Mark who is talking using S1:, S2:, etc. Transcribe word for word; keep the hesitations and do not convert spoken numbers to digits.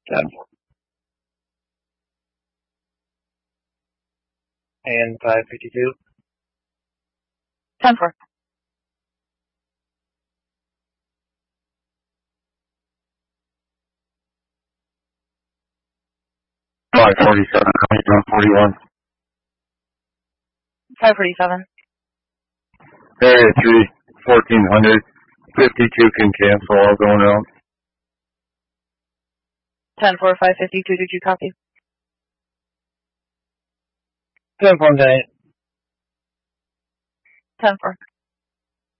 S1: ten four. And five fifty-two.
S2: ten four.
S3: five forty-seven, twenty-one forty-one.
S2: five forty-seven.
S3: Area three, fourteen hundred. fifty-two can cancel, all going out.
S2: ten four, five fifty-two, did you copy?
S1: ten four, ten eight.
S2: ten four.